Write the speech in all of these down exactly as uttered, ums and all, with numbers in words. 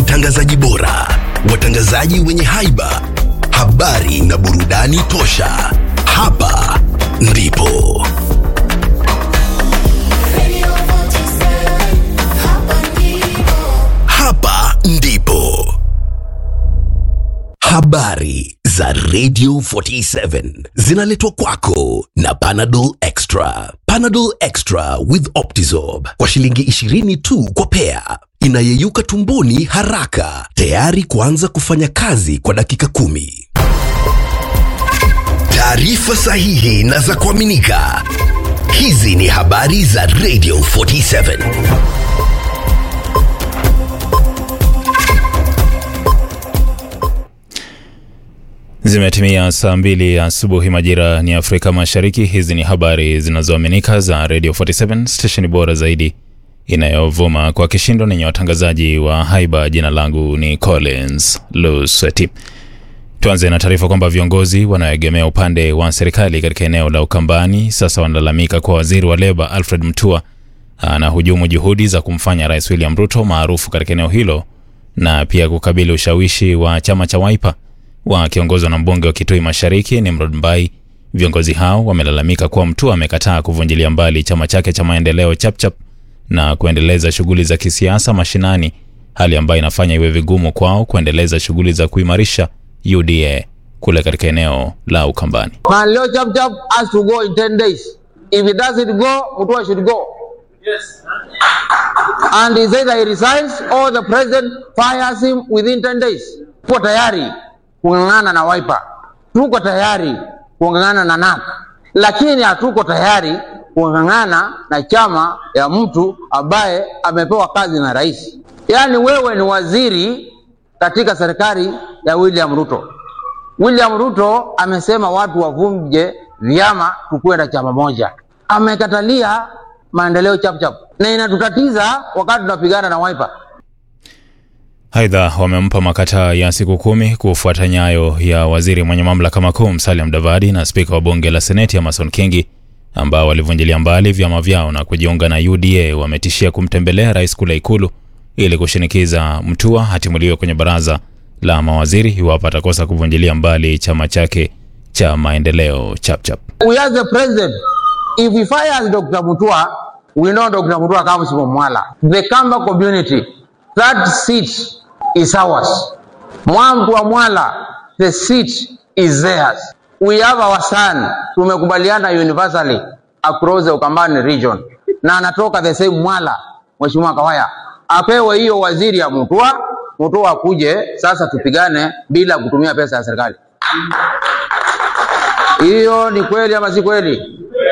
watangazaji bora, watangazaji wenye haiba, habari na burudani tosha. Hapa ndipo Hapa ndipo habari za Radio forty-seven zinaletwa kwako na Panadol Extra. Panadol Extra with Optizorb kwa shilingi ishirini tu kwa pea. Inayeyuka tumboni haraka, tayari kuanza kufanya kazi kwa dakika kumi. Taarifa sahihi na za kuaminika. Hizi ni habari za Radio forty-seven. Zimetimia saa mbili asubuhi majira ni Afrika Mashariki. Hizi ni habari zinazoaminika za Radio forty-seven, station bora zaidi inayovuma kwa kishindo na yenye watangazaji wa haiba. Jina langu ni Collins Lusweti. Tuanze na taarifa kwamba viongozi wanaoegemea upande wa serikali katika eneo la Ukambani sasa wanalalamika kwa waziri wa Leba Alfred Mutua anahujumu juhudi za kumfanya Rais William Ruto maarufu katika eneo hilo na pia kukabili ushawishi wa chama cha Wiper wakiongozwa na mbunge wa Kitui Mashariki Nimrod Mbai. Viongozi hao wamelalamika kuwa Mutua amekataa kuvunjilia mbali chama chake cha maendeleo Chapchap na kuendeleza shughuli za kisiasa mashinani, hali ambayo inafanya iwe vigumu kwao kuendeleza shughuli za kuimarisha U D A kule katika eneo la Ukambani. Maendeleo Chapchap has to go in ten days. If it doesn't go, Mutua should go. Yes. And he said he resigns or the president fires him within ten days. Tuko tayari kungangana na Wiper. Tuko tayari kungangana na N A K. Lakini hatuko tayari kungangana na chama ya mtu ambaye amepewa kazi na rais. Yaani wewe ni waziri katika serikali ya William Ruto. William Ruto amesema watu wavunje vyama tukue na chama moja. Amekatalia maendeleo Chapchap na inatutatiza wakati tunapigana na Wiper. Aidha, wamempa makataa ya siku kumi kufuata nyayo ya waziri mwenye mamlaka makuu Musalia Mudavadi na spika wa bunge la Seneti Amason Kingi ambao walivunjilia mbali vyama vyao na kujiunga na U D A. Wametishia kumtembelea rais kule Ikulu ili kushinikiza Mutua hatimuliwe kwenye baraza la mawaziri iwapo atakosa kuvunjilia mbali chama chake cha maendeleo Chapchap. We ask the president, if he fires Doctor Mutua, we know Doctor Mutua comes from Mwala. The Kamba community, that seat is ours. Mwamtu wa Mwala, the seat is theirs. We have our son, tumekubaliana universally across the Ukambani region. Na anatoka the same Mwala, Mheshimiwa Kawaya. Apewe hiyo waziri ya Mutua, Mutua kuje, sasa tupigane bila kutumia pesa ya serikali. Hiyo ni kweli ama si kweli?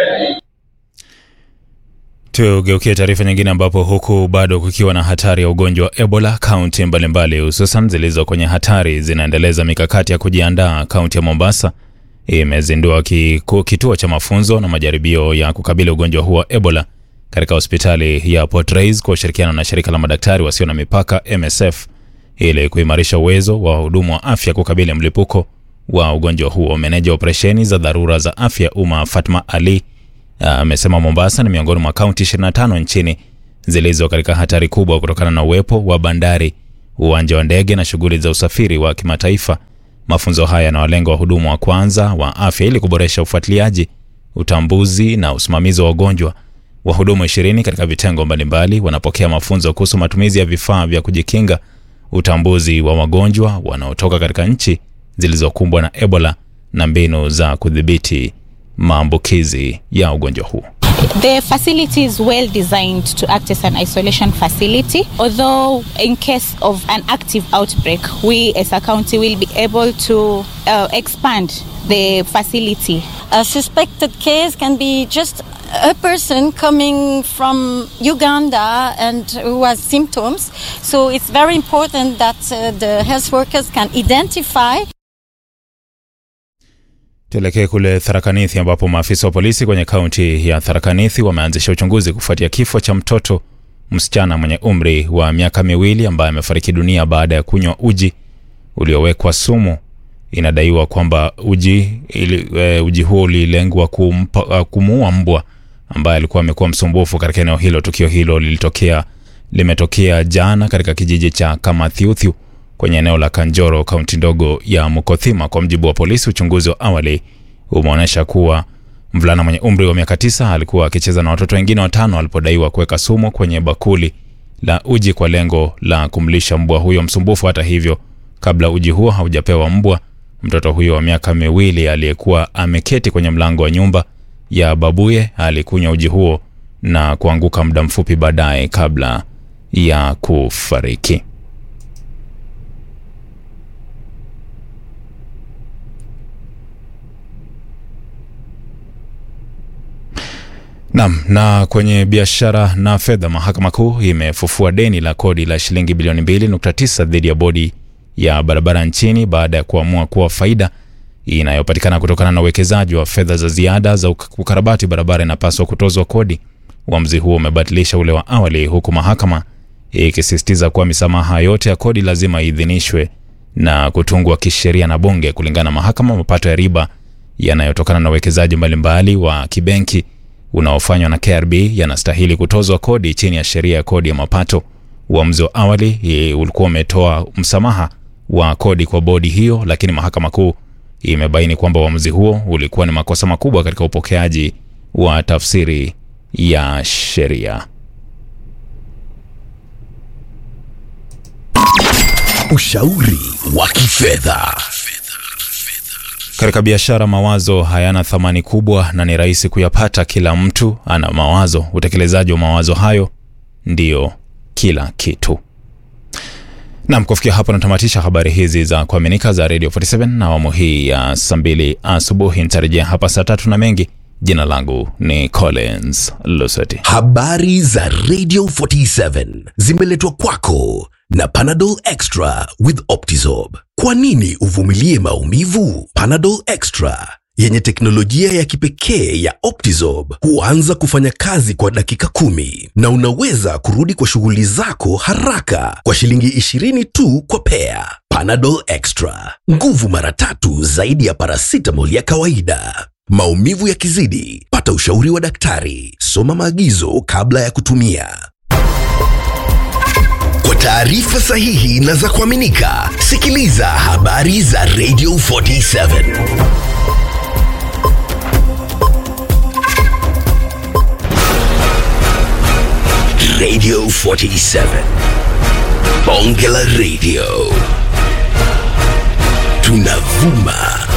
Tugeukie taarifa nyingine ambapo huku bado kukiwa na hatari ya ugonjwa wa Ebola, kaunti mbalimbali hususan zilizo kwenye hatari zinaendeleza mikakati ya kujiandaa. Kaunti ya Mombasa imezindua kituo cha mafunzo na majaribio ya kukabili ugonjwa huo wa Ebola katika hospitali ya Port Reitz kwa ushirikiano na shirika la madaktari wasio na mipaka M S F ili kuimarisha uwezo wa wahudumu wa afya kukabili mlipuko wa ugonjwa huo. Meneja operesheni za dharura za afya umma Fatma Ali amesema uh, Mombasa ni miongoni mwa kaunti ishirini na tano nchini zilizo katika hatari kubwa kutokana na uwepo wa bandari, uwanja wa ndege na shughuli za usafiri wa kimataifa. Mafunzo haya yanawalenga wahudumu wa kwanza wa afya ili kuboresha ufuatiliaji, utambuzi na usimamizi wa wagonjwa. Wahudumu ishirini katika vitengo mbalimbali wanapokea mafunzo kuhusu matumizi ya vifaa vya kujikinga, utambuzi wa wagonjwa wanaotoka katika nchi zilizokumbwa na Ebola na mbinu za kudhibiti maambukizi ya ugonjwa huu. The facility is well designed to act as an isolation facility. Although in case of an active outbreak, we as a county will be able to uh, expand the facility. A suspected case can be just a person coming from Uganda and who has symptoms. So it's very important that uh, the health workers can identify. Tuelekee kule Tharaka Nithi ambapo maafisa wa polisi kwenye kaunti ya Tharaka Nithi wameanzisha uchunguzi kufuatia kifo cha mtoto msichana mwenye umri wa miaka miwili ambaye amefariki dunia baada ya kunywa uji uliowekwa sumu. Inadaiwa kwamba uji ili, e, uji huo ulilengwa kumpa, kumuua mbwa ambaye alikuwa amekuwa msumbufu katika eneo hilo. Tukio hilo lilitokea limetokea jana katika kijiji cha Kamathiuthyu kwenye eneo la Kanjoro, kaunti ndogo ya Mukothima. Kwa mjibu wa polisi, uchunguzi wa awali umeonyesha kuwa mvulana mwenye umri wa miaka tisa alikuwa akicheza na watoto wengine watano alipodaiwa kuweka sumu kwenye bakuli la uji kwa lengo la kumlisha mbwa huyo msumbufu. Hata hivyo, kabla uji huo haujapewa mbwa, mtoto huyo wa miaka miwili aliyekuwa ameketi kwenye mlango wa nyumba ya babuye alikunywa uji huo na kuanguka muda mfupi baadaye kabla ya kufariki. Naam, na kwenye biashara na fedha, mahakama kuu imefufua deni la kodi la shilingi bilioni mbili nukta tisa dhidi ya bodi ya barabara nchini baada ya kuamua kuwa faida inayopatikana kutokana na uwekezaji wa fedha za ziada za ukarabati barabara inapaswa kutozwa kodi. Uamuzi huo umebatilisha ule wa awali, huku mahakama ikisisitiza kuwa misamaha yote ya kodi lazima idhinishwe na kutungwa kisheria na bunge. Kulingana na mahakama, mapato ya riba yanayotokana na uwekezaji mbalimbali wa kibenki unaofanywa na K R B yanastahili kutozwa kodi chini ya sheria ya kodi ya mapato. Uamuzi wa awali ulikuwa umetoa msamaha wa kodi kwa bodi hiyo, lakini mahakama kuu imebaini kwamba uamuzi huo ulikuwa ni makosa makubwa katika upokeaji wa tafsiri ya sheria. Ushauri wa kifedha. Katika biashara, mawazo hayana thamani kubwa na ni rahisi kuyapata. Kila mtu ana mawazo. Utekelezaji wa mawazo hayo ndio kila kitu. Na kufikia hapo natamatisha habari hizi za kuaminika za Radio arobaini na saba na awamu hii ya saa mbili asubuhi. Nitarejea hapa saa tatu na mengi. Jina langu ni Collins Lusati. Habari za Radio arobaini na saba zimeletwa kwako na Panadol Extra with Optizorb. Kwa nini uvumilie maumivu? Panadol Extra yenye teknolojia ya kipekee ya Optizorb huanza kufanya kazi kwa dakika kumi na unaweza kurudi kwa shughuli zako haraka kwa shilingi ishirini tu kwa pea. Panadol Extra, nguvu mara tatu zaidi ya paracetamol ya kawaida. Maumivu yakizidi, pata ushauri wa daktari. Soma maagizo kabla ya kutumia. Kwa taarifa sahihi na za kuaminika, sikiliza habari za Radio arobaini na saba. Radio arobaini na saba. Bonge la Radio. Tunavuma